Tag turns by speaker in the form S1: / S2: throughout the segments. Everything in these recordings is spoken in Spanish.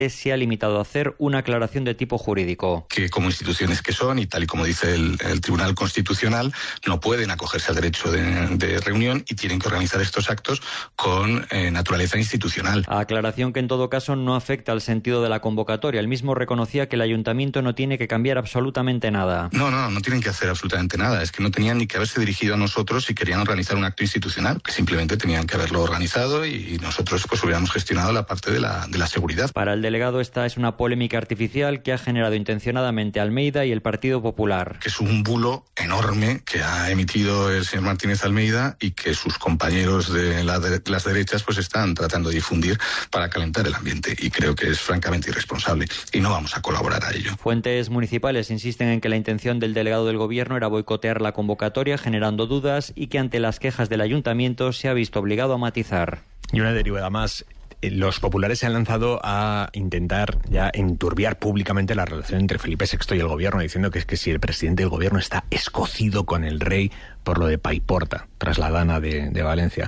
S1: se ha limitado a hacer una aclaración de tipo jurídico.
S2: Que como instituciones que son, y tal y como dice el Tribunal Constitucional, no pueden acogerse al derecho de reunión y tienen que organizar estos actos con naturaleza institucional.
S1: Aclaración que en todo caso no afecta al sentido de la convocatoria. El mismo reconocía que el ayuntamiento no tiene que cambiar absolutamente nada.
S2: No tienen que hacer absolutamente nada. Es que no tenían ni que haberse dirigido a nosotros si querían organizar un acto institucional, que simplemente tenían que haberlo organizado y nosotros pues hubiéramos gestionado la parte de la seguridad.
S1: Para el delegado esta es una polémica artificial que ha generado intencionadamente Almeida y el Partido Popular.
S2: Que es un bulo enorme que ha emitido el señor Martínez Almeida y que sus compañeros de las derechas pues están tratando de difundir para calentar el ambiente, y creo que es francamente irresponsable y no vamos a colaborar a ello.
S1: Fuentes municipales insisten en que la intención del delegado del gobierno era boicotear la convocatoria, generando dudas, y que ante las quejas del ayuntamiento se ha visto obligado a matizar.
S3: Y una derivada más. Los populares se han lanzado a intentar ya enturbiar públicamente la relación entre Felipe VI y el gobierno, diciendo que es que si el presidente del gobierno está escocido con el rey por lo de Paiporta, tras la dana de Valencia.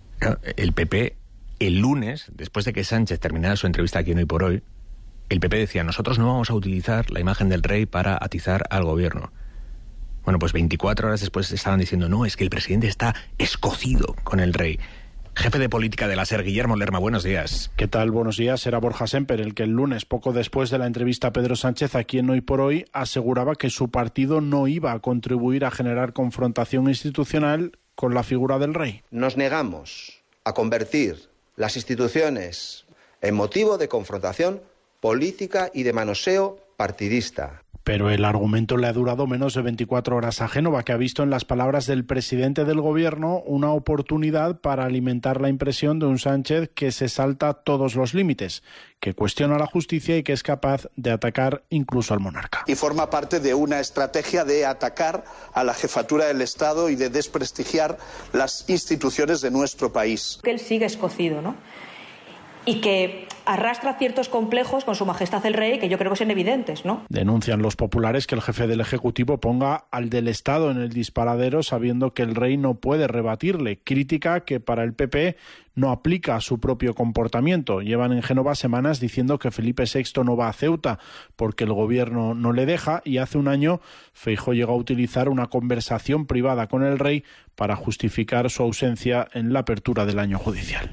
S3: El PP, el lunes, después de que Sánchez terminara su entrevista aquí en Hoy por Hoy, el PP decía: nosotros no vamos a utilizar la imagen del rey para atizar al gobierno. Bueno, pues 24 horas después estaban diciendo: no, es que el presidente está escocido con el rey. Jefe de política de la SER, Guillermo Lerma, buenos días.
S4: ¿Qué tal? Buenos días. Era Borja Semper el que el lunes, poco después de la entrevista a Pedro Sánchez aquí en Hoy por Hoy, aseguraba que su partido no iba a contribuir a generar confrontación institucional con la figura del rey.
S5: Nos negamos a convertir las instituciones en motivo de confrontación política y de manoseo partidista.
S4: Pero el argumento le ha durado menos de 24 horas a Génova, que ha visto en las palabras del presidente del gobierno una oportunidad para alimentar la impresión de un Sánchez que se salta todos los límites, que cuestiona la justicia y que es capaz de atacar incluso al monarca.
S6: Y forma parte de una estrategia de atacar a la jefatura del Estado y de desprestigiar las instituciones de nuestro país.
S7: Que él sigue escocido, ¿no? Y que arrastra ciertos complejos con su majestad el rey que yo creo que son evidentes, ¿no?
S4: Denuncian los populares que el jefe del Ejecutivo ponga al del Estado en el disparadero sabiendo que el rey no puede rebatirle. Crítica que para el PP no aplica a su propio comportamiento. Llevan en Génova semanas diciendo que Felipe VI no va a Ceuta porque el gobierno no le deja, y hace un año Feijóo llegó a utilizar una conversación privada con el rey para justificar su ausencia en la apertura del año judicial.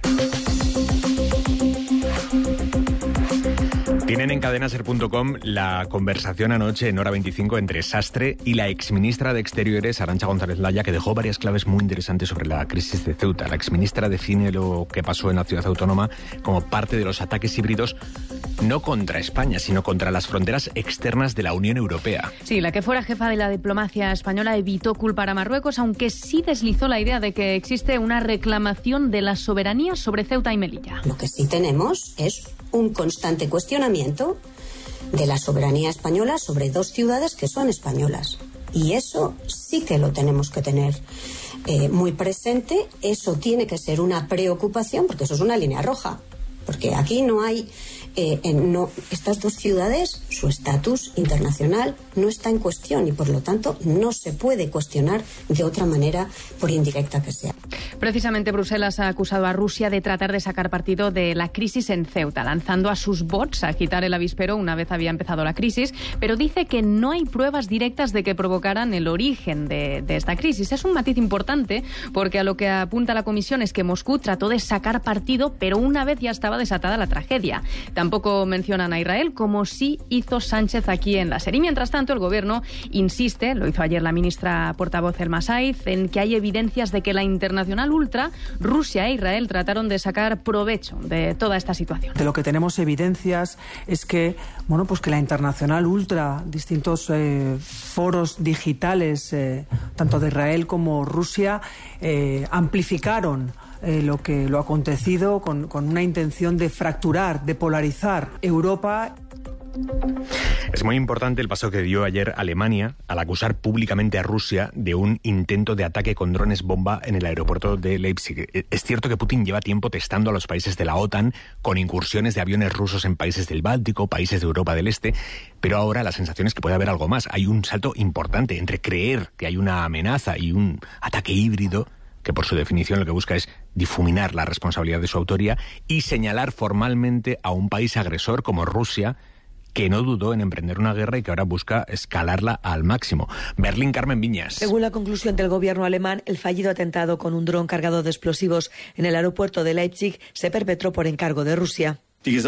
S3: Tienen en cadenaser.com la conversación anoche en Hora 25 entre Sastre y la exministra de Exteriores, Arantxa González Laya, que dejó varias claves muy interesantes sobre la crisis de Ceuta. La exministra define lo que pasó en la ciudad autónoma como parte de los ataques híbridos no contra España, sino contra las fronteras externas de la Unión Europea.
S8: Sí, la que fuera jefa de la diplomacia española evitó culpar a Marruecos, aunque sí deslizó la idea de que existe una reclamación de la soberanía sobre Ceuta y Melilla.
S9: Lo que sí tenemos es un constante cuestionamiento de la soberanía española sobre dos ciudades que son españolas. Y eso sí que lo tenemos que tener muy presente. Eso tiene que ser una preocupación, porque eso es una línea roja. Porque aquí no hay... estas dos ciudades, su estatus internacional no está en cuestión y por lo tanto no se puede cuestionar de otra manera, por indirecta que sea.
S8: Precisamente Bruselas ha acusado a Rusia de tratar de sacar partido de la crisis en Ceuta, lanzando a sus bots a quitar el avispero una vez había empezado la crisis, pero dice que no hay pruebas directas de que provocaran el origen de esta crisis. Es un matiz importante porque a lo que apunta la Comisión es que Moscú trató de sacar partido, pero una vez ya estaba desatada la tragedia. Tampoco mencionan a Israel, como sí hizo Sánchez aquí en la SER. Y mientras tanto, el Gobierno insiste, lo hizo ayer la ministra portavoz Elma Saiz, en que hay evidencias de que la Internacional Ultra, Rusia e Israel trataron de sacar provecho de toda esta situación.
S10: De lo que tenemos evidencias es que, pues que la Internacional Ultra, distintos foros digitales, tanto de Israel como Rusia, amplificaron lo acontecido con una intención de fracturar, de polarizar Europa.
S3: Es muy importante el paso que dio ayer Alemania al acusar públicamente a Rusia de un intento de ataque con drones bomba en el aeropuerto de Leipzig. Es cierto que Putin lleva tiempo testando a los países de la OTAN con incursiones de aviones rusos en países del Báltico, países de Europa del Este, pero ahora la sensación es que puede haber algo más. Hay un salto importante entre creer que hay una amenaza y un ataque híbrido que por su definición lo que busca es difuminar la responsabilidad de su autoría y señalar formalmente a un país agresor como Rusia, que no dudó en emprender una guerra y que ahora busca escalarla al máximo. Berlín, Carmen Viñas.
S11: Según la conclusión del gobierno alemán, el fallido atentado con un dron cargado de explosivos en el aeropuerto de Leipzig se perpetró por encargo de Rusia.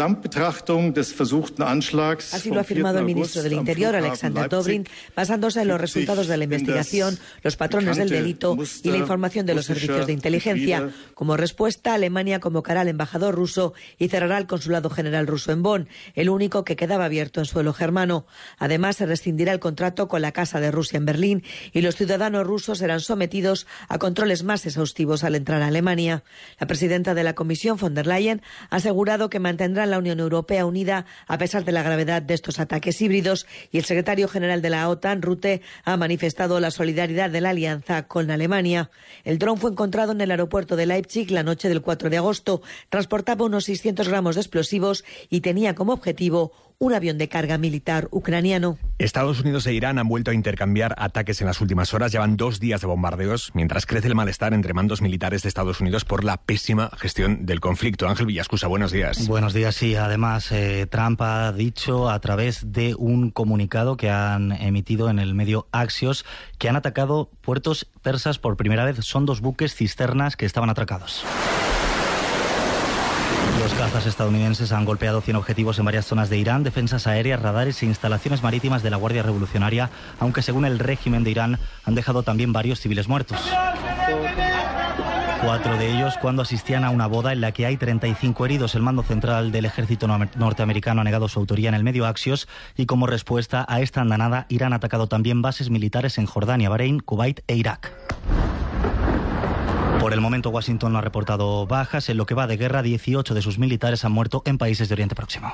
S11: Así lo ha afirmado el ministro del Interior, Alexander Dobrin, basándose en los resultados de la investigación, los patrones del delito y la información de los servicios de inteligencia. Como respuesta, Alemania convocará al embajador ruso y cerrará el consulado general ruso en Bonn, el único que quedaba abierto en suelo germano. Además, se rescindirá el contrato con la Casa de Rusia en Berlín y los ciudadanos rusos serán sometidos a controles más exhaustivos al entrar a Alemania. La presidenta de la Comisión, von der Leyen, ha asegurado que mantendrá la Unión Europea unida a pesar de la gravedad de estos ataques híbridos, y el secretario general de la OTAN, Rutte, ha manifestado la solidaridad de la alianza con Alemania. El dron fue encontrado en el aeropuerto de Leipzig la noche del 4 de agosto. Transportaba unos 600 gramos de explosivos y tenía como objetivo un avión de carga militar ucraniano.
S3: Estados Unidos e Irán han vuelto a intercambiar ataques en las últimas horas. Llevan 2 días de bombardeos, mientras crece el malestar entre mandos militares de Estados Unidos por la pésima gestión del conflicto. Ángel Villascusa, buenos días.
S12: Buenos días, sí. Además, Trump ha dicho a través de un comunicado que han emitido en el medio Axios que han atacado puertos persas por primera vez. Son 2 buques cisternas que estaban atracados. Los cazas estadounidenses han golpeado 100 objetivos en varias zonas de Irán, defensas aéreas, radares e instalaciones marítimas de la Guardia Revolucionaria, aunque según el régimen de Irán han dejado también varios civiles muertos. 4 de ellos cuando asistían a una boda en la que hay 35 heridos. El mando central del ejército norteamericano ha negado su autoría en el medio Axios y como respuesta a esta andanada, Irán ha atacado también bases militares en Jordania, Bahrein, Kuwait e Irak. Por el momento, Washington no ha reportado bajas. En lo que va de guerra, 18 de sus militares han muerto en países de Oriente Próximo.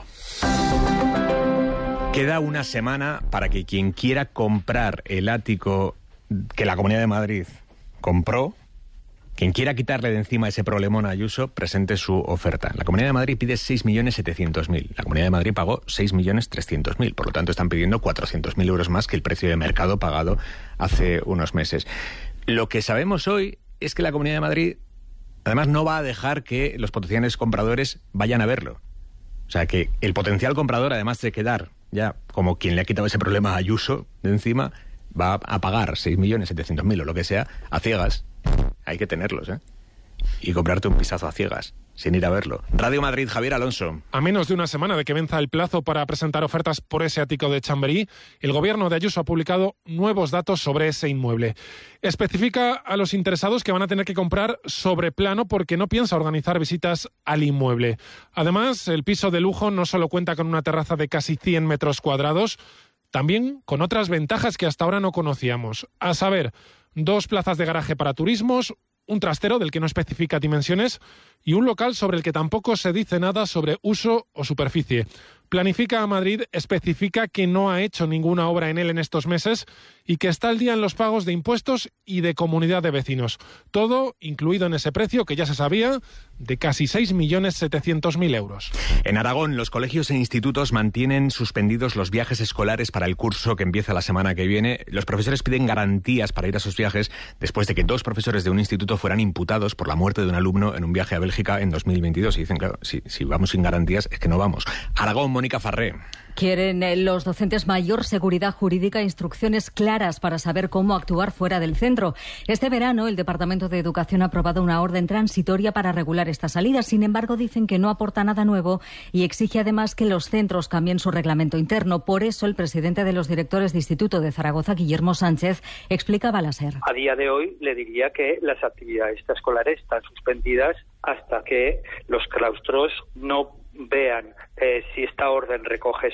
S3: Queda una semana para que quien quiera comprar el ático que la Comunidad de Madrid compró, quien quiera quitarle de encima ese problemón a Ayuso, presente su oferta. La Comunidad de Madrid pide 6.700.000. La Comunidad de Madrid pagó 6.300.000. Por lo tanto, están pidiendo 400.000 euros más que el precio de mercado pagado hace unos meses. Lo que sabemos hoy es que la Comunidad de Madrid, además, no va a dejar que los potenciales compradores vayan a verlo. O sea, que el potencial comprador, además de quedar ya como quien le ha quitado ese problema a Ayuso de encima, va a pagar 6.700.000 o lo que sea a ciegas. Hay que tenerlos, ¿eh? Y comprarte un pisazo a ciegas, sin ir a verlo. Radio Madrid, Javier Alonso.
S13: A menos de una semana de que venza el plazo para presentar ofertas por ese ático de Chamberí, el gobierno de Ayuso ha publicado nuevos datos sobre ese inmueble. Especifica a los interesados que van a tener que comprar sobre plano porque no piensa organizar visitas al inmueble. Además, el piso de lujo no solo cuenta con una terraza de casi 100 metros cuadrados, también con otras ventajas que hasta ahora no conocíamos. A saber, 2 plazas de garaje para turismos, un trastero del que no especifica dimensiones y un local sobre el que tampoco se dice nada sobre uso o superficie. Planifica a Madrid especifica que no ha hecho ninguna obra en él en estos meses y que está al día en los pagos de impuestos y de comunidad de vecinos. Todo incluido en ese precio que ya se sabía de casi 6.700.000 euros.
S3: En Aragón, los colegios e institutos mantienen suspendidos los viajes escolares para el curso que empieza la semana que viene. Los profesores piden garantías para ir a esos viajes después de que 2 profesores de un instituto fueran imputados por la muerte de un alumno en un viaje a Bélgica en 2022. Y dicen, claro, si vamos sin garantías es que no vamos. Aragón, Mónica Farré.
S14: Quieren los docentes mayor seguridad jurídica e instrucciones claras para saber cómo actuar fuera del centro. Este verano, el Departamento de Educación ha aprobado una orden transitoria para regular estas salidas. Sin embargo, dicen que no aporta nada nuevo y exige además que los centros cambien su reglamento interno. Por eso, el presidente de los directores de Instituto de Zaragoza, Guillermo Sánchez, explicaba a la SER.
S15: A día de hoy le diría que las actividades extraescolares están suspendidas hasta que los claustros no vean si esta orden recoge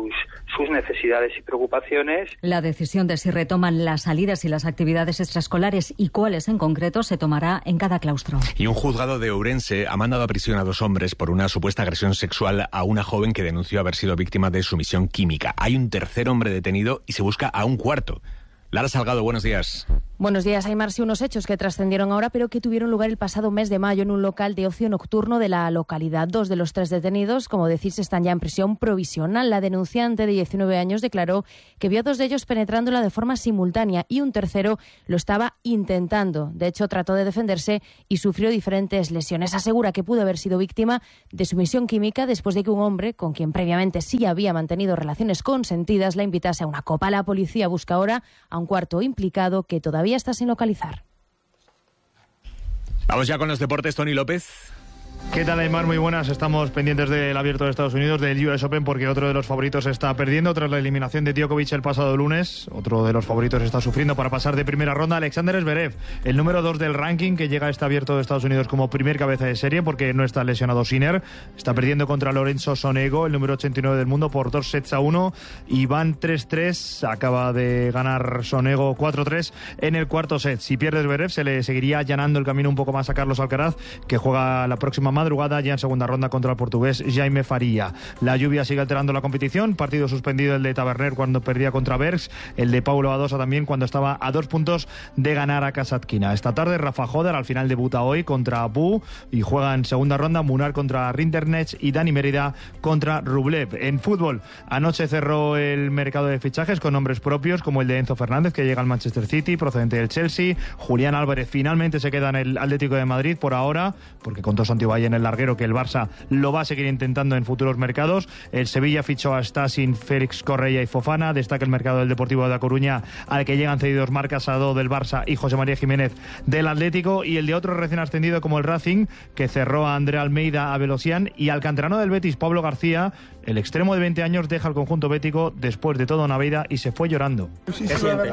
S15: sus necesidades y preocupaciones.
S14: La decisión de si retoman las salidas y las actividades extraescolares y cuáles en concreto se tomará en cada claustro.
S3: Y un juzgado de Ourense ha mandado a prisión a 2 hombres por una supuesta agresión sexual a una joven que denunció haber sido víctima de sumisión química. Hay un tercer hombre detenido y se busca a un cuarto. Lara Salgado, buenos días.
S16: Buenos días, Aymar. Sí, unos hechos que trascendieron ahora, pero que tuvieron lugar el pasado mes de mayo en un local de ocio nocturno de la localidad. 2 de los 3 detenidos, como decís, están ya en prisión provisional. La denunciante de 19 años declaró que vio a 2 de ellos penetrándola de forma simultánea y un tercero lo estaba intentando. De hecho, trató de defenderse y sufrió diferentes lesiones. Asegura que pudo haber sido víctima de sumisión química después de que un hombre, con quien previamente sí había mantenido relaciones consentidas, la invitase a una copa. La policía busca ahora a un cuarto implicado que todavía está sin localizar.
S3: Vamos ya con los deportes, Tony López.
S17: ¿Qué tal, Aymar? Muy buenas. Estamos pendientes del Abierto de Estados Unidos, del US Open, porque otro de los favoritos está perdiendo tras la eliminación de Djokovic el pasado lunes. Otro de los favoritos está sufriendo para pasar de primera ronda. Alexander Zverev, el número 2 del ranking, que llega a este Abierto de Estados Unidos como primer cabeza de serie porque no está lesionado Sinner. Está perdiendo contra Lorenzo Sonego, el número 89 del mundo, por 2-1. Y van 3-3. Acaba de ganar Sonego 4-3 en el cuarto set. Si pierde Zverev, se le seguiría allanando el camino un poco más a Carlos Alcaraz, que juega la próxima madrugada ya en segunda ronda contra el portugués Jaime Faria. La lluvia sigue alterando la competición. Partido suspendido el de Taverner cuando perdía contra Bergs, el de Paulo Badosa también cuando estaba a 2 puntos de ganar a Kasatkina. Esta tarde Rafa Hodar al final debuta hoy contra Bu y juega en segunda ronda Munar contra Rinderknecht y Dani Mérida contra Rublev. En fútbol, anoche cerró el mercado de fichajes con nombres propios como el de Enzo Fernández, que llega al Manchester City procedente del Chelsea. Julián Álvarez finalmente se queda en el Atlético de Madrid por ahora, porque contó Santiago en el larguero que el Barça lo va a seguir intentando en futuros mercados. El Sevilla fichó a Stasin, Félix Correia y Fofana. Destaca el mercado del Deportivo de La Coruña, al que llegan cedidos Marc Casado del Barça y José María Jiménez del Atlético, y el de otro recién ascendido como el Racing, que cerró a André Almeida, a Velocián, y al canterano del Betis, Pablo García. El extremo de 20 años deja el conjunto bético después de toda una vida y se fue llorando.
S18: ¿Qué sientes?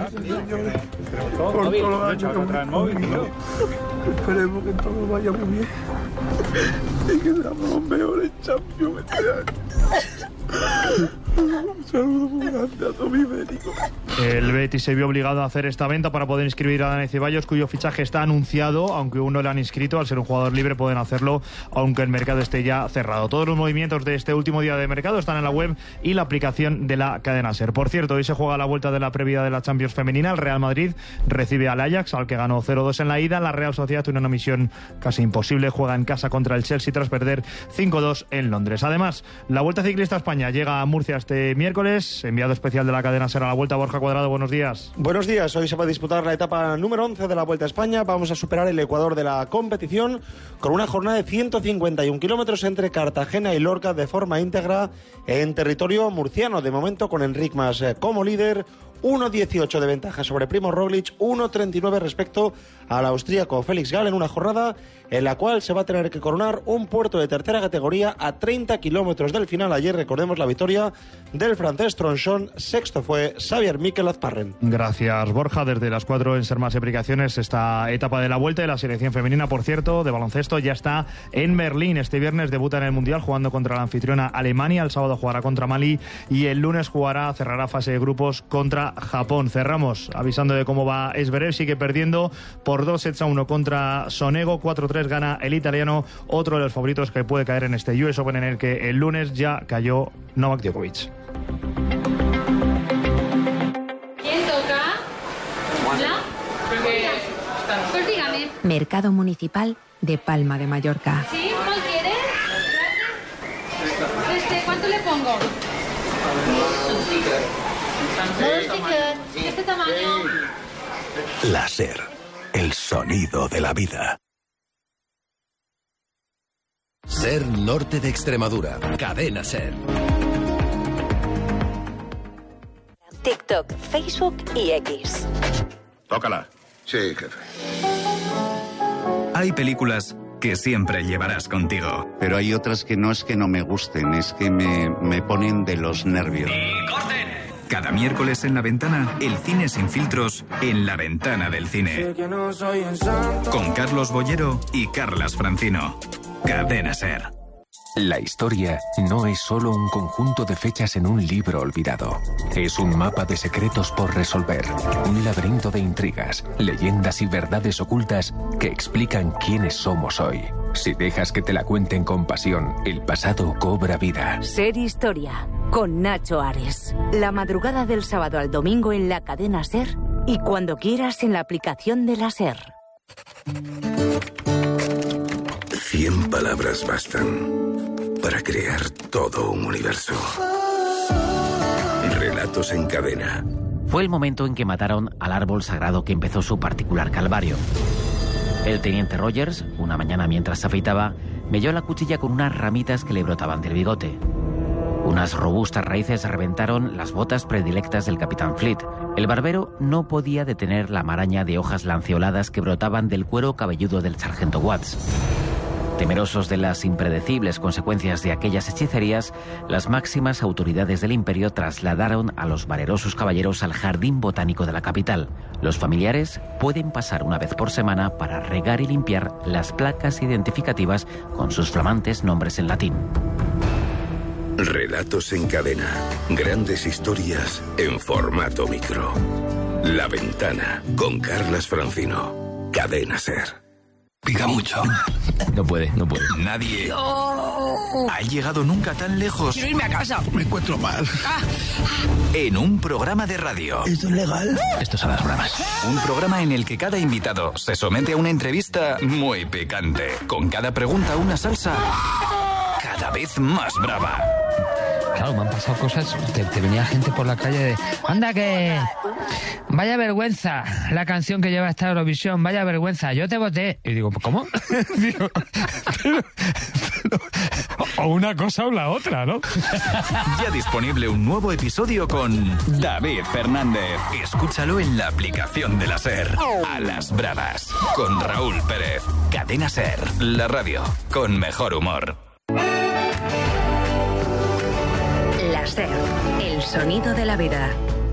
S19: Esperemos que todo vaya muy bien y que seamos los mejores Champions este año. Un saludo muy grande a todo mi médico.
S17: El Betis se vio obligado a hacer esta venta para poder inscribir a Dani Ceballos, cuyo fichaje está anunciado, aunque aún no le han inscrito. Al ser un jugador libre pueden hacerlo, aunque el mercado esté ya cerrado. Todos los movimientos de este último día de mercado están en la web y la aplicación de la cadena SER. Por cierto, hoy se juega la vuelta de la previa de la Champions femenina. El Real Madrid recibe al Ajax, al que ganó 0-2 en la ida. La Real Sociedad tiene una misión casi imposible, juega en casa contra el Chelsea tras perder 5-2 en Londres. Además, la Vuelta Ciclista a España llega a Murcia este miércoles. Enviado especial de la cadena SER a la Vuelta, Borja Cuadrado, buenos días.
S20: Buenos días, hoy se va a disputar la etapa número 11 de la Vuelta a España. Vamos a superar el ecuador de la competición con una jornada de 151 kilómetros entre Cartagena y Lorca de forma íntegra en territorio murciano. De momento con Enric Mas como líder, 1.18 de ventaja sobre Primo Roglic, 1.39 respecto al austríaco Félix Gall, en una jornada en la cual se va a tener que coronar un puerto de tercera categoría a 30 kilómetros del final. Ayer recordemos la victoria del francés Tronchon, sexto fue Xavier Miquel Azparren.
S17: Gracias, Borja. Desde las 4 en Ser Más Explicaciones esta etapa de la Vuelta, y la selección femenina, por cierto, de baloncesto ya está en Berlín. Este viernes debuta en el Mundial jugando contra la anfitriona Alemania, el sábado jugará contra Mali y el lunes cerrará fase de grupos contra Japón. Cerramos avisando de cómo va Zverev, sigue perdiendo por 2-1 contra Sonego, 4-3 gana el italiano, otro de los favoritos que puede caer en este US Open, en el que el lunes ya cayó Novak Djokovic.
S21: ¿Quién toca? ¿Hola? Pues dígame.
S22: Mercado Municipal de Palma de Mallorca.
S21: ¿Sí? ¿Cuál quieres? ¿Cuánto le pongo? ¿Este tamaño?
S23: La SER, el sonido de la vida. SER Norte de Extremadura, cadena SER.
S24: TikTok, Facebook y X.
S23: Tócala.
S25: Sí, jefe.
S26: Hay películas que siempre llevarás contigo.
S27: Pero hay otras que no es que no me gusten, es que me ponen de los nervios.
S26: ¡Y corten! Cada miércoles en La Ventana, el cine sin filtros en La Ventana del Cine. Con Carlos Bollero y Carlas Francino. Cadena SER.
S28: La historia no es solo un conjunto de fechas en un libro olvidado. Es un mapa de secretos por resolver, un laberinto de intrigas, leyendas y verdades ocultas que explican quiénes somos hoy. Si dejas que te la cuenten con pasión, el pasado cobra vida.
S24: SER Historia, con Nacho Ares. La madrugada del sábado al domingo en la cadena SER,
S1: y cuando quieras en la aplicación de la SER.
S23: 100 palabras bastan para crear todo un universo. Relatos en cadena.
S2: Fue el momento en que mataron al árbol sagrado que empezó su particular calvario. El teniente Rogers, una mañana mientras se afeitaba, melló la cuchilla con unas ramitas que le brotaban del bigote. Unas robustas raíces reventaron las botas predilectas del capitán Fleet. El barbero no podía detener la maraña de hojas lanceoladas que brotaban del cuero cabelludo del sargento Watts. Temerosos de las impredecibles consecuencias de aquellas hechicerías, las máximas autoridades del imperio trasladaron a los valerosos caballeros al jardín botánico de la capital. Los familiares pueden pasar una vez por semana para regar y limpiar las placas identificativas con sus flamantes nombres en latín.
S23: Relatos en cadena. Grandes historias en formato micro. La Ventana, con Carlas Francino. Cadena SER.
S26: Pica mucho. No puede. Nadie ha llegado nunca tan lejos.
S4: Quiero irme a casa.
S23: Me encuentro mal.
S26: En un programa de radio.
S4: ¿Esto es legal?
S26: Esto es a las bravas. Un programa en el que cada invitado se somete a una entrevista muy picante. Con cada pregunta una salsa cada vez más brava.
S4: Claro, me han pasado cosas, te venía gente por la calle de... ¡Anda que... vaya vergüenza la canción que lleva esta Eurovisión, vaya vergüenza, yo te voté! Y digo, ¿cómo? Digo, pero, o una cosa o la otra, ¿no?
S26: Ya disponible un nuevo episodio con David Fernández. Escúchalo en la aplicación de la SER. A las bravas, con Raúl Pérez. Cadena SER, la radio con mejor humor.
S1: La SER, el sonido de la vida.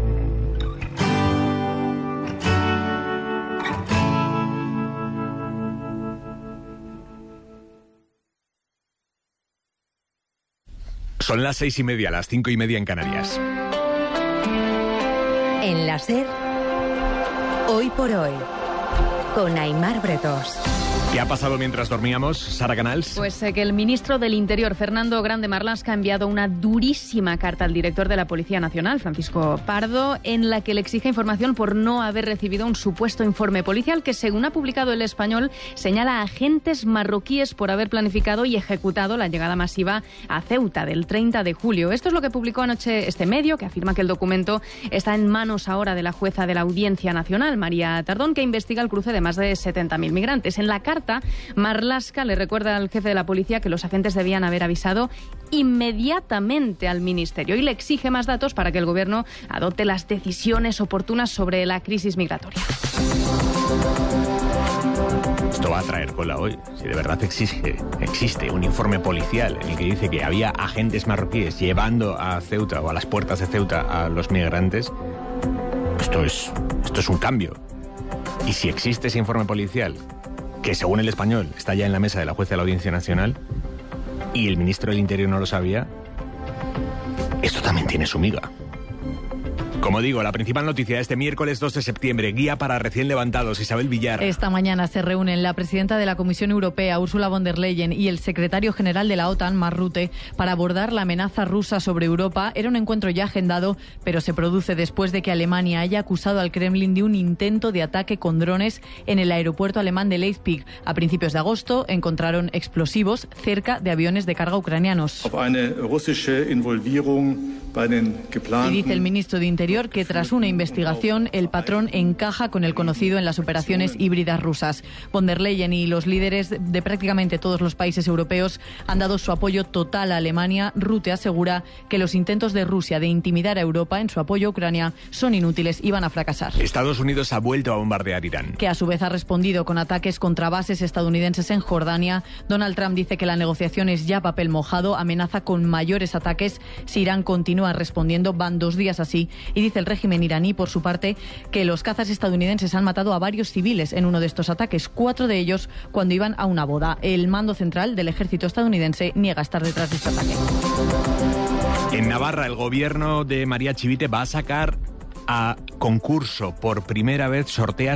S3: Son las 6:30, las 5:30 en Canarias.
S1: En la SER, hoy por hoy, con Aimar Bretos.
S3: ¿Qué ha pasado mientras dormíamos, Sara Canals?
S8: Pues que el ministro del Interior, Fernando Grande Marlaska, ha enviado una durísima carta al director de la Policía Nacional, Francisco Pardo, en la que le exige información por no haber recibido un supuesto informe policial que, según ha publicado El Español, señala a agentes marroquíes por haber planificado y ejecutado la llegada masiva a Ceuta del 30 de julio. Esto es lo que publicó anoche este medio, que afirma que el documento está en manos ahora de la jueza de la Audiencia Nacional, María Tardón, que investiga el cruce de más de 70.000 migrantes. En la carta, Marlaska le recuerda al jefe de la policía que los agentes debían haber avisado inmediatamente al ministerio y le exige más datos para que el gobierno adopte las decisiones oportunas sobre la crisis migratoria.
S3: Esto va a traer cola hoy. Si de verdad existe un informe policial en el que dice que había agentes marroquíes llevando a Ceuta o a las puertas de Ceuta a los migrantes, esto es un cambio. Y si existe ese informe policial, que según El Español está ya en la mesa de la jueza de la Audiencia Nacional, y el ministro del Interior no lo sabía, esto también tiene su miga. Como digo, la principal noticia de este miércoles 2 de septiembre, guía para recién levantados, Isabel Villar.
S5: Esta mañana se reúnen la presidenta de la Comisión Europea, Ursula von der Leyen, y el secretario general de la OTAN, Mark Rutte, para abordar la amenaza rusa sobre Europa. Era un encuentro ya agendado, pero se produce después de que Alemania haya acusado al Kremlin de un intento de ataque con drones en el aeropuerto alemán de Leipzig. A principios de agosto encontraron explosivos cerca de aviones de carga ucranianos. Y dice el ministro de Interior que tras una investigación el patrón encaja con el conocido en las operaciones híbridas rusas. Von der Leyen y los líderes de prácticamente todos los países europeos han dado su apoyo total a Alemania. Rutte asegura que los intentos de Rusia de intimidar a Europa en su apoyo a Ucrania son inútiles y van a fracasar.
S3: Estados Unidos ha vuelto a bombardear Irán,
S5: que a su vez ha respondido con ataques contra bases estadounidenses en Jordania. Donald Trump dice que la negociación es ya papel mojado, amenaza con mayores ataques si Irán continúa respondiendo. Van 2 días así. Y dice el régimen iraní, por su parte, que los cazas estadounidenses han matado a varios civiles en uno de estos ataques, 4 de ellos cuando iban a una boda. El mando central del ejército estadounidense niega estar detrás de este ataque.
S3: En Navarra, el gobierno de María Chivite va a sacar a concurso por primera vez sorteo.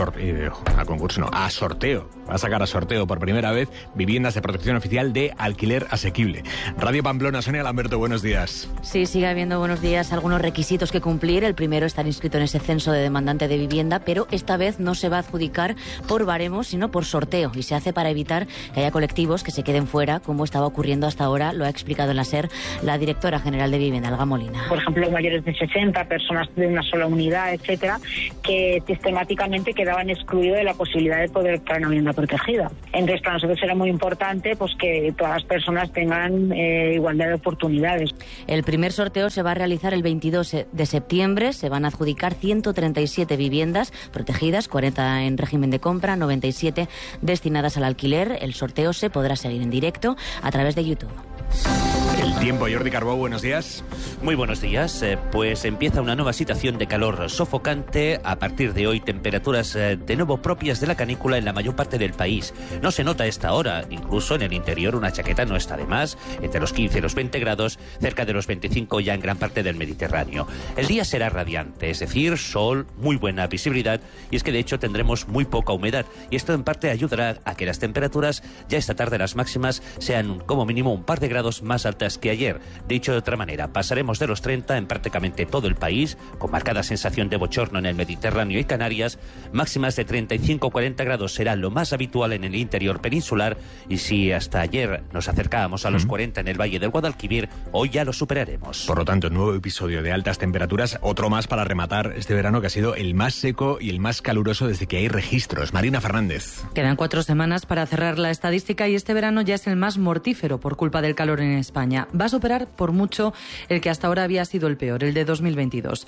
S3: Va a sacar a sorteo por primera vez viviendas de protección oficial de alquiler asequible. Radio Pamplona, Sonia Lamberto, buenos días.
S6: Sí, sigue habiendo, buenos días, algunos requisitos que cumplir. El primero, estar inscrito en ese censo de demandante de vivienda, pero esta vez no se va a adjudicar por baremos, sino por sorteo, y se hace para evitar que haya colectivos que se queden fuera, como estaba ocurriendo hasta ahora. Lo ha explicado en la SER la directora general de Vivienda, Olga Molina.
S7: Por ejemplo, mayores de 60, personas de una sola unidad, etcétera, que sistemáticamente quedaban excluidos de la posibilidad de poder optar a una vivienda protegida. Entonces, para nosotros era muy importante pues que todas las personas tengan igualdad de oportunidades.
S6: El primer sorteo se va a realizar el 22 de septiembre. Se van a adjudicar 137 viviendas protegidas, 40 en régimen de compra, 97 destinadas al alquiler. El sorteo se podrá seguir en directo a través de YouTube.
S3: El tiempo, Jordi Carbó, buenos días.
S9: Muy buenos días. Pues empieza una nueva situación de calor sofocante. A partir de hoy, temperaturas de nuevo propias de la canícula en la mayor parte del país. No se nota a esta hora. Incluso en el interior una chaqueta no está de más. Entre los 15 y los 20 grados, cerca de los 25 ya en gran parte del Mediterráneo. El día será radiante, es decir, sol, muy buena visibilidad. Y es que de hecho tendremos muy poca humedad. Y esto en parte ayudará a que las temperaturas ya esta tarde las máximas sean como mínimo un par de grados más altas que ayer. Dicho de otra manera, pasaremos de los 30 en prácticamente todo el país, con marcada sensación de bochorno en el Mediterráneo y Canarias. Máximas de 35-40 grados será lo más habitual en el interior peninsular, y si hasta ayer nos acercábamos a los 40 en el Valle del Guadalquivir, hoy ya lo superaremos.
S3: Por lo tanto, nuevo episodio de altas temperaturas, otro más para rematar este verano que ha sido el más seco y el más caluroso desde que hay registros. Marina Fernández.
S10: Quedan 4 semanas para cerrar la estadística y este verano ya es el más mortífero por culpa del calor en España. Va a superar por mucho el que hasta ahora había sido el peor, el de 2022.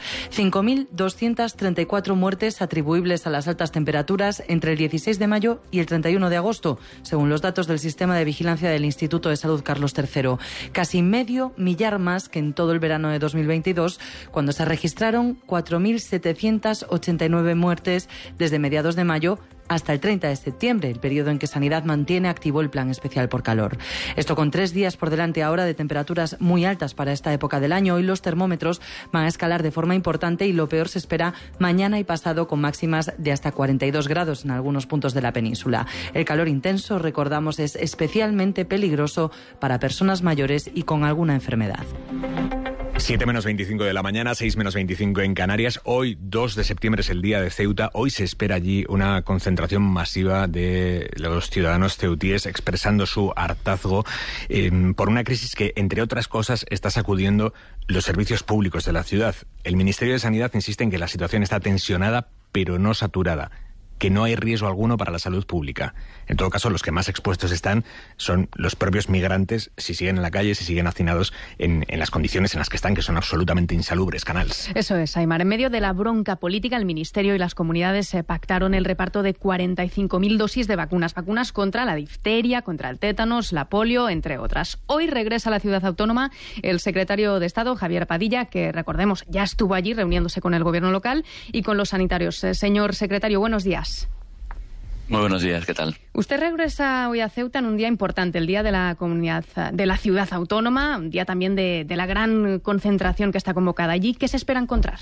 S10: 5.234 muertes atribuibles a las altas temperaturas entre el 16 de mayo y el 31 de agosto, según los datos del Sistema de Vigilancia del Instituto de Salud Carlos III. Casi medio millar más que en todo el verano de 2022, cuando se registraron 4.789 muertes desde mediados de mayo hasta el 30 de septiembre, el periodo en que Sanidad mantiene activo el plan especial por calor. Esto con 3 días por delante ahora de temperaturas muy altas para esta época del año. Hoy los termómetros van a escalar de forma importante y lo peor se espera mañana y pasado, con máximas de hasta 42 grados en algunos puntos de la península. El calor intenso, recordamos, es especialmente peligroso para personas mayores y con alguna enfermedad.
S3: 7 menos 25 de la mañana, 6 menos 25 en Canarias. Hoy, 2 de septiembre, es el día de Ceuta. Hoy se espera allí una concentración masiva de los ciudadanos ceutíes expresando su hartazgo por una crisis que, entre otras cosas, está sacudiendo los servicios públicos de la ciudad. El Ministerio de Sanidad insiste en que la situación está tensionada, pero no saturada, que no hay riesgo alguno para la salud pública. En todo caso, los que más expuestos están son los propios migrantes, si siguen en la calle, si siguen hacinados en las condiciones en las que están, que son absolutamente insalubres. Canals.
S8: Eso es, Aimar. En medio de la bronca política, el Ministerio y las comunidades pactaron el reparto de 45.000 dosis de vacunas contra la difteria, contra el tétanos, la polio, entre otras. Hoy regresa a la ciudad autónoma el secretario de Estado, Javier Padilla, que, recordemos, ya estuvo allí reuniéndose con el gobierno local y con los sanitarios. Señor secretario, buenos días.
S11: Muy buenos días, ¿qué tal?
S8: Usted regresa hoy a Ceuta en un día importante, el día de la comunidad, de la ciudad autónoma, un día también de la gran concentración que está convocada allí. ¿Qué se espera encontrar?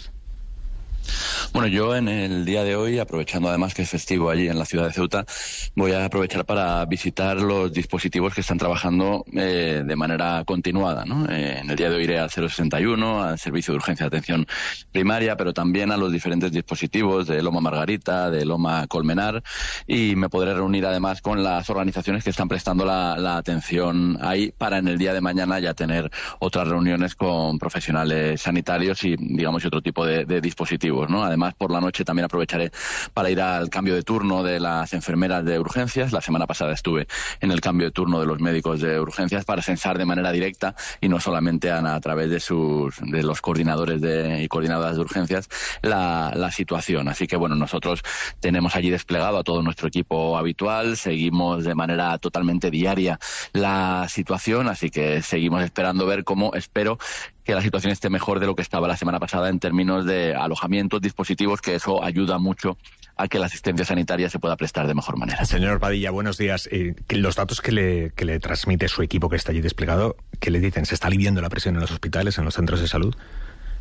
S11: Bueno, yo en el día de hoy, aprovechando además que es festivo allí en la ciudad de Ceuta, voy a aprovechar para visitar los dispositivos que están trabajando de manera continuada, ¿no? En el día de hoy iré al 061, al Servicio de Urgencia de Atención Primaria, pero también a los diferentes dispositivos de Loma Margarita, de Loma Colmenar, y me podré reunir además con las organizaciones que están prestando la atención ahí, para en el día de mañana ya tener otras reuniones con profesionales sanitarios y, digamos, otro tipo de dispositivos, ¿no? Además, por la noche también aprovecharé para ir al cambio de turno de las enfermeras de urgencias. La semana pasada estuve en el cambio de turno de los médicos de urgencias para censar de manera directa y no solamente a través de los coordinadores y coordinadoras de urgencias la situación. Así que, bueno, nosotros tenemos allí desplegado a todo nuestro equipo habitual, seguimos de manera totalmente diaria la situación, así que seguimos esperando ver cómo, espero que la situación esté mejor de lo que estaba la semana pasada en términos de alojamientos, dispositivos, que eso ayuda mucho a que la asistencia sanitaria se pueda prestar de mejor manera.
S3: Señor Padilla, buenos días. Los datos que le transmite su equipo que está allí desplegado, ¿qué le dicen? ¿Se está aliviando la presión en los hospitales, en los centros de salud?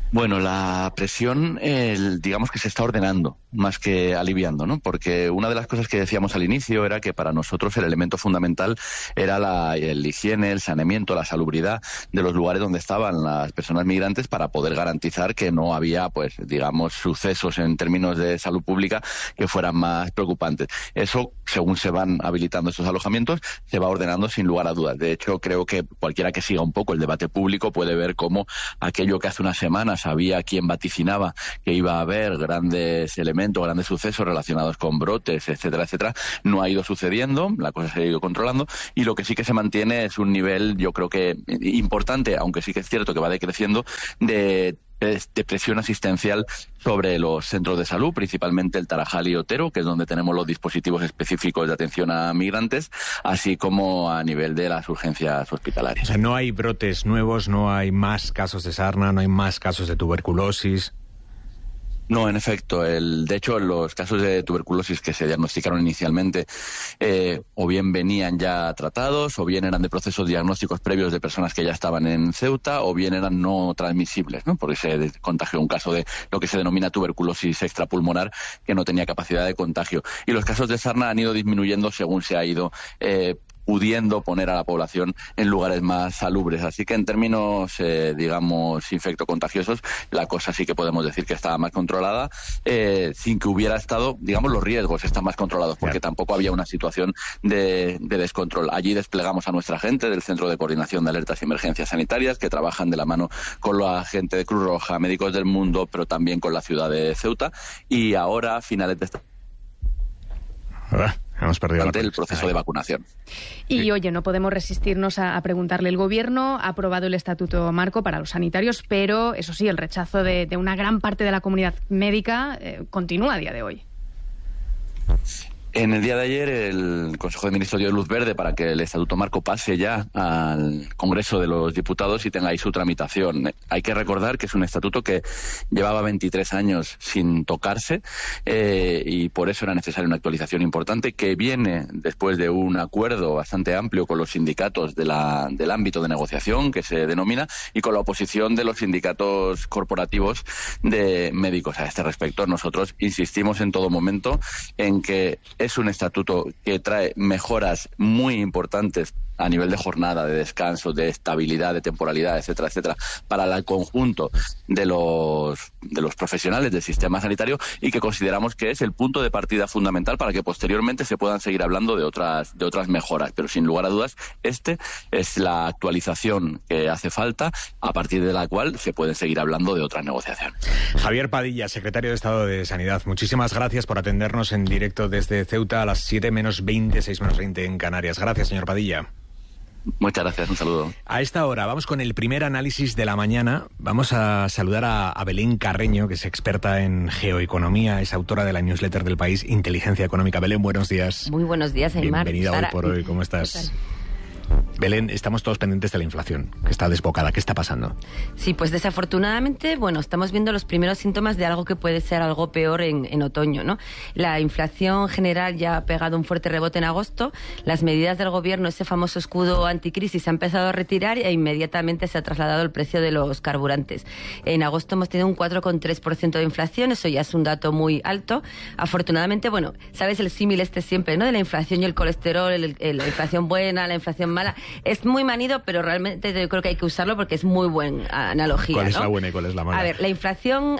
S11: Bueno, la presión, digamos que se está ordenando más que aliviando, ¿no? Porque una de las cosas que decíamos al inicio era que para nosotros el elemento fundamental era el higiene, el saneamiento, la salubridad de los lugares donde estaban las personas migrantes para poder garantizar que no había, pues, digamos, sucesos en términos de salud pública que fueran más preocupantes. Eso, según se van habilitando esos alojamientos, se va ordenando sin lugar a dudas. De hecho, creo que cualquiera que siga un poco el debate público puede ver cómo aquello que hace unas semanas había quien vaticinaba que iba a haber grandes elementos, grandes sucesos relacionados con brotes, etcétera, etcétera, no ha ido sucediendo, la cosa se ha ido controlando, y lo que sí que se mantiene es un nivel, yo creo que importante, aunque sí que es cierto que va decreciendo, de presión asistencial sobre los centros de salud, principalmente el Tarajal y Otero, que es donde tenemos los dispositivos específicos de atención a migrantes, así como a nivel de las urgencias hospitalarias.
S3: O sea, no hay brotes nuevos, no hay más casos de sarna, no hay más casos de tuberculosis.
S11: No, en efecto. De hecho, los casos de tuberculosis que se diagnosticaron inicialmente o bien venían ya tratados, o bien eran de procesos diagnósticos previos de personas que ya estaban en Ceuta, o bien eran no transmisibles, ¿no? Porque se contagió un caso de lo que se denomina tuberculosis extrapulmonar, que no tenía capacidad de contagio. Y los casos de sarna han ido disminuyendo según se ha ido pudiendo poner a la población en lugares más salubres. Así que en términos, digamos, infectocontagiosos, la cosa sí que podemos decir que estaba más controlada, sin que hubiera estado, digamos, los riesgos están más controlados, porque tampoco había una situación de descontrol. Allí desplegamos a nuestra gente del Centro de Coordinación de Alertas y Emergencias Sanitarias, que trabajan de la mano con la gente de Cruz Roja, Médicos del Mundo, pero también con la ciudad de Ceuta, y ahora, a finales de esta...
S3: Hemos perdido
S11: el proceso de vacunación.
S8: Y oye, no podemos resistirnos a preguntarle. El Gobierno ha aprobado el Estatuto Marco para los sanitarios, pero eso sí, el rechazo de una gran parte de la comunidad médica continúa a día de hoy.
S11: En el día de ayer el Consejo de Ministros dio luz verde para que el Estatuto Marco pase ya al Congreso de los Diputados y tenga ahí su tramitación. Hay que recordar que es un estatuto que llevaba 23 años sin tocarse y por eso era necesaria una actualización importante que viene después de un acuerdo bastante amplio con los sindicatos del ámbito de negociación, que se denomina, y con la oposición de los sindicatos corporativos de médicos. A este respecto, nosotros insistimos en todo momento en que es un estatuto que trae mejoras muy importantes a nivel de jornada, de descanso, de estabilidad, de temporalidad, etcétera, etcétera, para el conjunto de los profesionales del sistema sanitario, y que consideramos que es el punto de partida fundamental para que posteriormente se puedan seguir hablando de otras mejoras. Pero sin lugar a dudas, este es la actualización que hace falta, a partir de la cual se pueden seguir hablando de otras negociaciones.
S3: Javier Padilla, secretario de Estado de Sanidad, muchísimas gracias por atendernos en directo desde Ceuta a las 7 menos 20, 6 menos 20 en Canarias. Gracias, señor Padilla.
S11: Muchas gracias, un saludo.
S3: A esta hora vamos con el primer análisis de la mañana. Vamos a saludar a Belén Carreño, que es experta en geoeconomía, es autora de la newsletter del País Inteligencia Económica. Belén, buenos días.
S12: Muy buenos días, Aymar.
S3: Bienvenida Hoy por Hoy, ¿cómo estás? Belén, estamos todos pendientes de la inflación, que está desbocada. ¿Qué está pasando?
S12: Sí, pues desafortunadamente, bueno, estamos viendo los primeros síntomas de algo que puede ser algo peor en otoño, ¿no? La inflación general ya ha pegado un fuerte rebote en agosto, las medidas del gobierno, ese famoso escudo anticrisis, se ha empezado a retirar e inmediatamente se ha trasladado el precio de los carburantes. En agosto hemos tenido un 4,3% de inflación, eso ya es un dato muy alto. Afortunadamente, bueno, sabes el símil siempre, ¿no? De la inflación y el colesterol, la inflación buena, la inflación mala. Es muy manido, pero realmente yo creo que hay que usarlo porque es muy buena analogía.
S3: ¿Cuál es
S12: ¿no?
S3: la buena y cuál es la mala?
S12: A ver, la inflación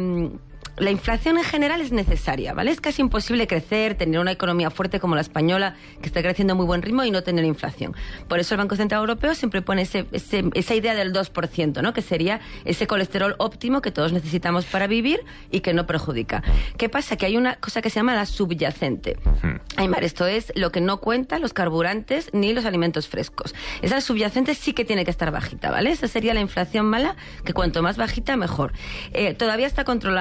S12: en general es necesaria, ¿vale? Es casi imposible crecer, tener una economía fuerte como la española, que está creciendo a muy buen ritmo, y no tener inflación. Por eso el Banco Central Europeo siempre pone esa idea del 2%, ¿no? Que sería ese colesterol óptimo que todos necesitamos para vivir y que no perjudica. ¿Qué pasa? Que hay una cosa que se llama la subyacente. Aymar, esto es lo que no cuenta los carburantes ni los alimentos frescos. Esa subyacente sí que tiene que estar bajita, ¿vale? Esa sería la inflación mala, que cuanto más bajita, mejor. Todavía está controlada, está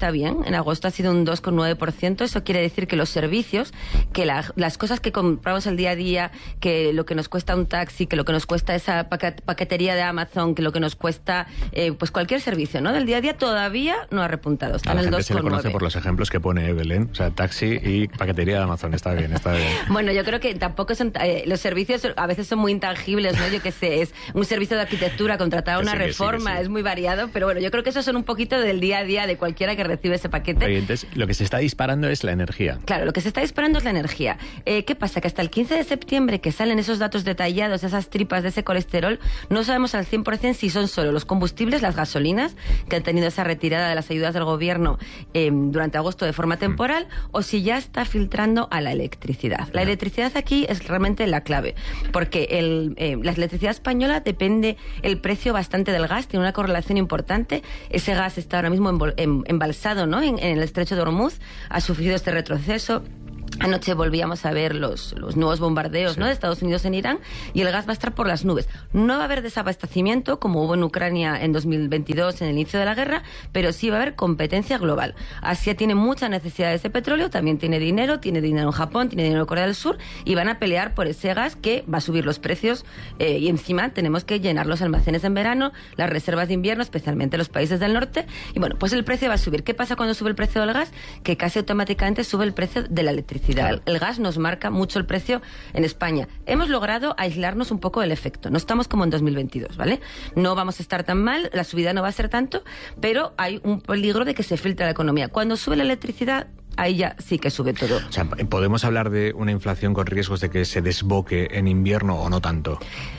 S12: está bien. En agosto ha sido un 2,9%. Eso quiere decir que los servicios, que las cosas que compramos el día a día, que lo que nos cuesta un taxi, que lo que nos cuesta esa paquetería de Amazon, que lo que nos cuesta pues cualquier servicio, ¿no?, del día a día, todavía no ha repuntado. Está en el 2,9%.
S3: Se le conoce por los ejemplos que pone Belén. O sea, taxi y paquetería de Amazon. Está bien, está bien.
S12: Bueno, yo creo que tampoco son... los servicios a veces son muy intangibles, ¿no? Yo qué sé, es un servicio de arquitectura, contratar una reforma, es muy variado, pero bueno, yo creo que esos son un poquito del día a día de cualquiera que recibe ese paquete.
S3: Oye, entonces, lo que se está disparando es la energía.
S12: Claro, lo que se está disparando es la energía. ¿Qué pasa? Que hasta el 15 de septiembre, que salen esos datos detallados, esas tripas de ese colesterol, no sabemos al 100% si son solo los combustibles, las gasolinas, que han tenido esa retirada de las ayudas del gobierno durante agosto de forma temporal, o si ya está filtrando a la electricidad. La electricidad aquí es realmente la clave, porque la electricidad española depende el precio bastante del gas, tiene una correlación importante. Ese gas está ahora mismo embalsado, ¿no?, en el estrecho de Hormuz, ha sufrido este retroceso. Anoche volvíamos a ver los nuevos bombardeos, ¿no?, de Estados Unidos en Irán, y el gas va a estar por las nubes. No va a haber desabastecimiento como hubo en Ucrania en 2022, en el inicio de la guerra, pero sí va a haber competencia global. Asia tiene mucha necesidad de ese petróleo, también tiene dinero en Japón, tiene dinero en Corea del Sur, y van a pelear por ese gas que va a subir los precios, y encima tenemos que llenar los almacenes en verano, las reservas de invierno, especialmente los países del norte, y bueno, pues el precio va a subir. ¿Qué pasa cuando sube el precio del gas? Que casi automáticamente sube el precio de la electricidad. Claro. El gas nos marca mucho el precio en España. Hemos logrado aislarnos un poco del efecto. No estamos como en 2022, ¿vale? No vamos a estar tan mal, la subida no va a ser tanto, pero hay un peligro de que se filtre la economía. Cuando sube la electricidad, ahí ya sí que sube todo.
S3: O sea, ¿podemos hablar de una inflación con riesgos de que se desboque en invierno o no tanto?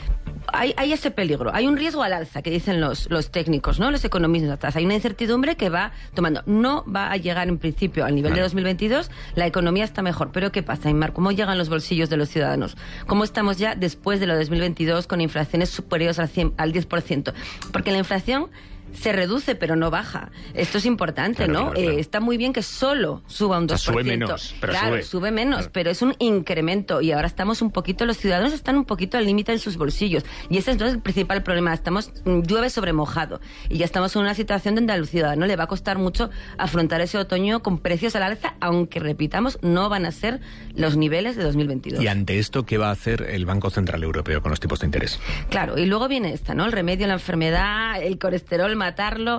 S12: Hay ese peligro, hay un riesgo al alza, que dicen los técnicos, ¿no?, los economistas. Hay una incertidumbre que va tomando. No va a llegar en principio al nivel de 2022, la economía está mejor. Pero ¿qué pasa, Inmar? ¿Cómo llegan los bolsillos de los ciudadanos? ¿Cómo estamos ya después de lo de 2022 con inflaciones superiores al 10%? Porque la inflación se reduce, pero no baja. Esto es importante, claro, ¿no? Claro. Está muy bien que solo suba un 2%. O sea,
S3: sube menos, pero
S12: claro, sube menos, claro, pero es un incremento. Y ahora estamos un poquito, los ciudadanos están un poquito al límite en sus bolsillos. Y ese es entonces el principal problema. Llueve sobre mojado. Y ya estamos en una situación donde al ciudadano le va a costar mucho afrontar ese otoño con precios al alza, aunque, repitamos, no van a ser los niveles de 2022.
S3: Y ante esto, ¿qué va a hacer el Banco Central Europeo con los tipos de interés?
S12: Claro, y luego viene esta, ¿no? El remedio, la enfermedad, el colesterol, matarlo.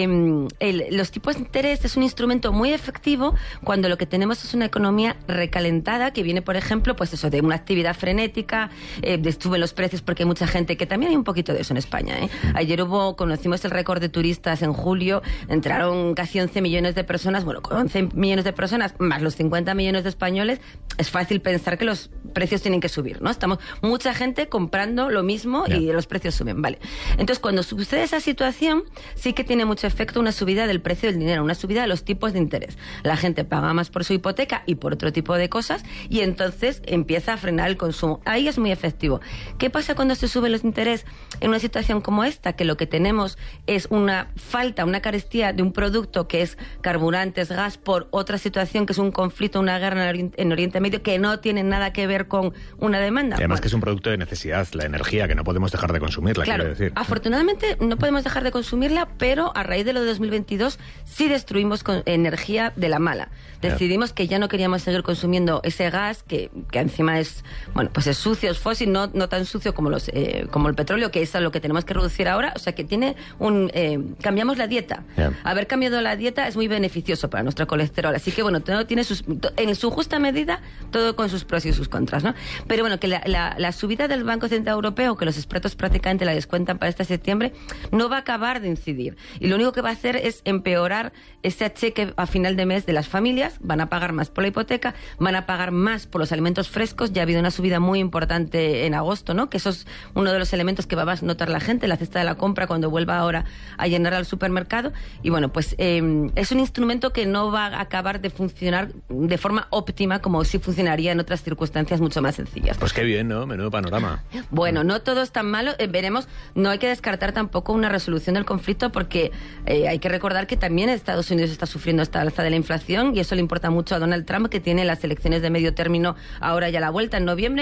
S12: Los tipos de interés es un instrumento muy efectivo cuando lo que tenemos es una economía recalentada, que viene, por ejemplo, pues eso, de una actividad frenética, suben los precios porque hay mucha gente, que también hay un poquito de eso en España, ¿eh? Ayer conocimos el récord de turistas en julio, entraron casi 11 millones de personas, bueno, con 11 millones de personas, más los 50 millones de españoles, es fácil pensar que los precios tienen que subir, ¿no? Estamos mucha gente comprando lo mismo y los precios suben, vale. Entonces, cuando sucede esa situación, sí que tiene mucho efecto una subida del precio del dinero, una subida de los tipos de interés. La gente paga más por su hipoteca y por otro tipo de cosas, y entonces empieza a frenar el consumo. Ahí es muy efectivo. ¿Qué pasa cuando se suben los intereses en una situación como esta? Que lo que tenemos es una falta, una carestía de un producto que es carburantes, gas, por otra situación que es un conflicto, una guerra en Oriente Medio, que no tiene nada que ver con una demanda.
S3: Y además que es un producto de necesidad, la energía, que no podemos dejar de consumirla,
S12: claro,
S3: quiero decir.
S12: Afortunadamente no podemos dejar de consumirla, pero a raíz de lo de 2022 sí destruimos energía de la mala. Decidimos que ya no queríamos seguir consumiendo ese gas que encima es, bueno, pues es sucio, es fósil, no tan sucio como el petróleo, que es a lo que tenemos que reducir ahora. O sea, que tiene cambiamos la dieta. Haber cambiado la dieta es muy beneficioso para nuestro colesterol. Así que, bueno, todo tiene en su justa medida, todo con sus pros y sus contras, ¿no? Pero bueno, que la subida del Banco Central Europeo, que los expertos prácticamente la descuentan para este septiembre, no va a acabar de incidir. Y lo único que va a hacer es empeorar ese acheque a final de mes de las familias. Van a pagar más por la hipoteca, van a pagar más por los alimentos frescos. Ya ha habido una subida muy importante en agosto, ¿no? Que eso es uno de los elementos que va a notar la gente, la cesta de la compra, cuando vuelva ahora a llenar al supermercado. Y bueno, pues es un instrumento que no va a acabar de funcionar de forma óptima como si funcionaría en otras circunstancias mucho más sencillas.
S3: Pues qué bien, ¿no? Menudo panorama.
S12: Bueno, no todo es tan malo. Veremos, no hay que descartar tampoco una resolución del conflicto, porque hay que recordar que también Estados Unidos está sufriendo esta alza de la inflación, y eso le importa mucho a Donald Trump, que tiene las elecciones de medio término ahora ya a la vuelta en noviembre.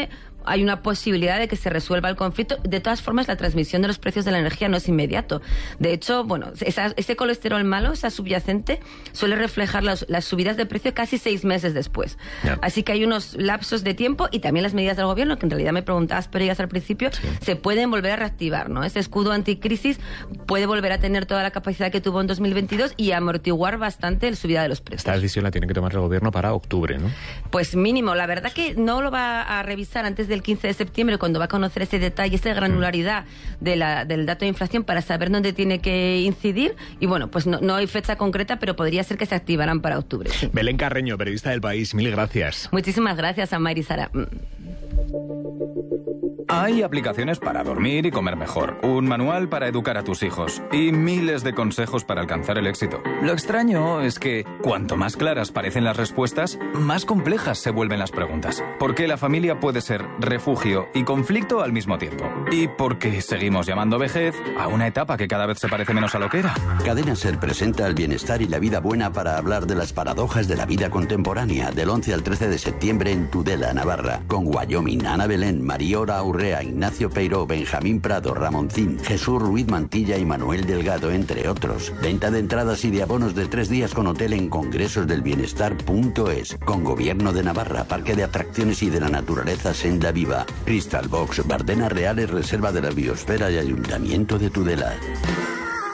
S12: hay una posibilidad de que se resuelva el conflicto. De todas formas, la transmisión de los precios de la energía no es inmediato. De hecho, bueno, ese colesterol malo, esa subyacente, suele reflejar las subidas de precio casi 6 meses después. Yeah. Así que hay unos lapsos de tiempo y también las medidas del gobierno, que en realidad me preguntabas, pero ellas al principio, se pueden volver a reactivar, ¿no? Ese escudo anticrisis puede volver a tener toda la capacidad que tuvo en 2022 y amortiguar bastante la subida de los precios.
S3: Esta decisión la tiene que tomar el gobierno para octubre, ¿no?
S12: Pues mínimo. La verdad que no lo va a revisar antes del 15 de septiembre, cuando va a conocer ese detalle, esa granularidad del dato de inflación para saber dónde tiene que incidir. Y bueno, pues no hay fecha concreta, pero podría ser que se activaran para octubre. Sí.
S3: Belén Carreño, periodista del País, mil gracias.
S12: Muchísimas gracias a Mayra y Sara.
S26: Hay aplicaciones para dormir y comer mejor, un manual para educar a tus hijos y miles de consejos para alcanzar el éxito. Lo extraño es que cuanto más claras parecen las respuestas, más complejas se vuelven las preguntas. Porque la familia puede ser refugio y conflicto al mismo tiempo. Y porque seguimos llamando vejez a una etapa que cada vez se parece menos a lo que era.
S13: Cadena SER presenta el bienestar y la vida buena para hablar de las paradojas de la vida contemporánea, del 11 al 13 de septiembre en Tudela, Navarra, con Wyoming, Ana Belén, Mariora Urrea, Ignacio Peiró, Benjamín Prado, Ramoncín, Jesús Ruiz Mantilla y Manuel Delgado, entre otros. Venta de entradas y de abonos de 3 días con hotel en congresosdelbienestar.es, con Gobierno de Navarra, Parque de Atracciones y de la Naturaleza Senda Viva, Crystal Box, Bardenas Reales, Reserva de la Biosfera y Ayuntamiento de Tudela.